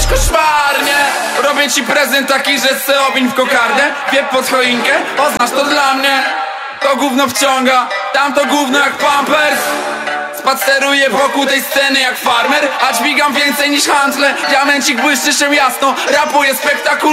koszmarnie. Robię ci prezent taki, że se owiń w kokardę. Wiep pod choinkę, oznacz to dla mnie. To gówno wciąga, tamto gówno jak Pampers. Spaceruję wokół tej sceny jak farmer, a dźwigam więcej niż handle. Diamencik błyszczy się jasno, rapuję spektakularnie.